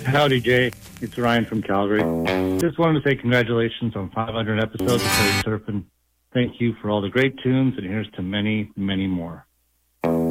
Howdy, Jay. It's Ryan from Calgary. Just wanted to say congratulations on 500 episodes of Prairie Surfing. Thank you for all the great tunes, and here's to many, many more.